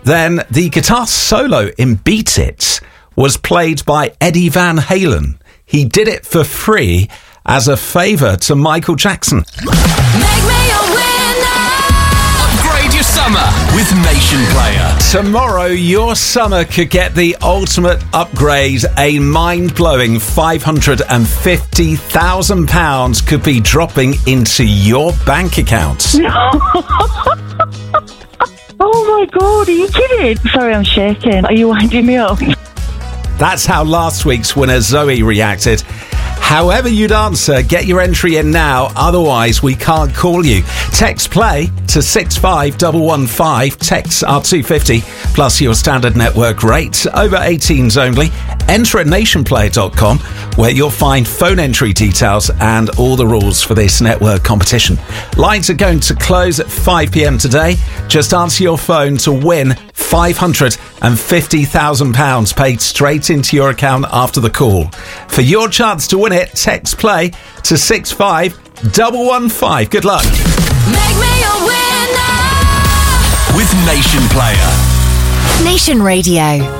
then the guitar solo in Beat It was played by Eddie Van Halen. He did it for free as a favour to Michael Jackson. Make me a winner. Upgrade your summer with Nation Player. Tomorrow, your summer could get the ultimate upgrade. A mind-blowing £550,000 could be dropping into your bank account. Oh my God, are you kidding? Sorry, I'm shaking. Are you winding me up? That's how last week's winner Zoe reacted. However you'd answer, get your entry in now, otherwise we can't call you. Text play to 65115, texts are $2.50 plus your standard network rate, over 18s only. Enter at nationplayer.com where you'll find phone entry details and all the rules for this network competition. Lines are going to close at 5pm today. Just answer your phone to win £550,000 paid straight into your account after the call. For your chance to win it, text play to 65115. Good luck. Make me a winner. With Nation Player. Nation Radio.